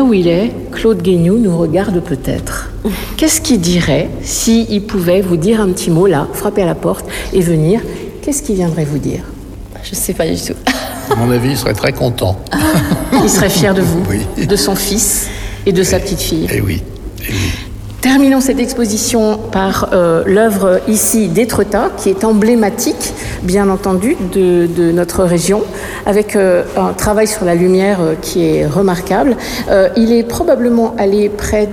où il est, Claude Guéniou nous regarde peut-être. Qu'est-ce qu'il dirait s'il pouvait vous dire un petit mot là, frapper à la porte et venir? Qu'est-ce qu'il viendrait vous dire? Je sais pas du tout. À mon avis, il serait très content. Il serait fier de vous, Oui. de son fils et de sa petite fille. Eh oui. Terminons cette exposition par l'œuvre ici d'Étretat, qui est emblématique, bien entendu, de notre région, avec un travail sur la lumière qui est remarquable. Il est probablement allé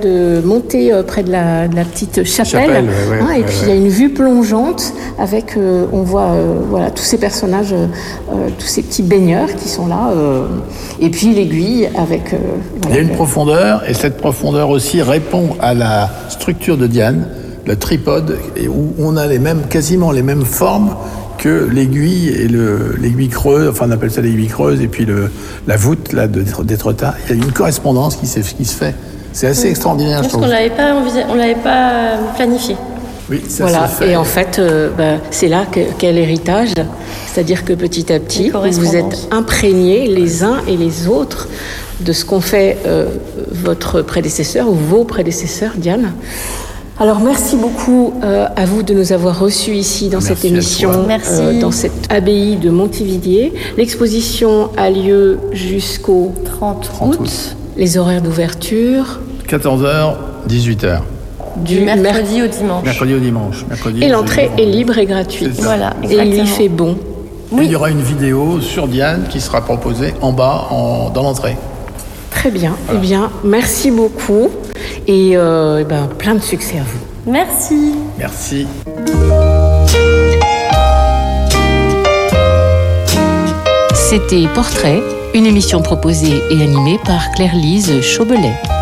monter près de la petite chapelle, et puis il y a une vue plongeante avec, on voit voilà, tous ces personnages, tous ces petits baigneurs qui sont là, et puis l'aiguille avec... Il y a une profondeur, et cette profondeur aussi répond à la structure de Diane, le tripode, et où on a quasiment les mêmes formes que l'aiguille et l'aiguille creuse, enfin on appelle ça l'aiguille creuse, et puis la voûte là d'Étretat. Il y a une correspondance qui se fait. C'est assez extraordinaire, je trouve. Parce qu'on l'avait pas planifié. Oui, ça voilà, se fait. et en fait, c'est là qu'est l'héritage, c'est-à-dire que petit à petit, vous vous êtes imprégnés les uns et les autres de ce qu'ont fait votre prédécesseur ou vos prédécesseurs, Diane. Alors merci beaucoup à vous de nous avoir reçus ici dans cette émission, dans cette abbaye de Montividier. L'exposition a lieu jusqu'au 30 août. Les horaires d'ouverture 14h, 18h. Du mercredi au dimanche. Mercredi au dimanche. Et l'entrée est libre et gratuite. Voilà, et il y fait bon. Oui. Et il y aura une vidéo sur Diane qui sera proposée en bas, dans l'entrée. Très bien. Voilà. Eh bien, merci beaucoup. Et plein de succès à vous. Merci. Merci. C'était Portrait, une émission proposée et animée par Claire-Lise Chaubelet.